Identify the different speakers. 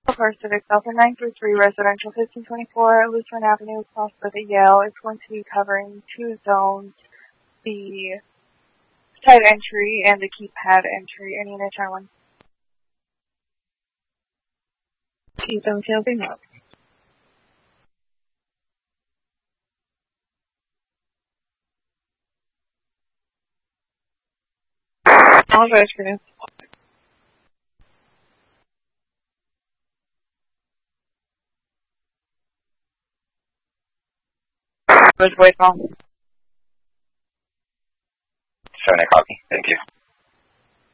Speaker 1: First Civic Delta 933 Residential 1524 Lutheran Avenue, across with Yale. It's going to be covering two zones, the side entry and the keypad entry. Any unit channel 1.
Speaker 2: Zone tailgate up.
Speaker 1: Apologize for this. Voicemail.
Speaker 3: 7 copy. Thank you.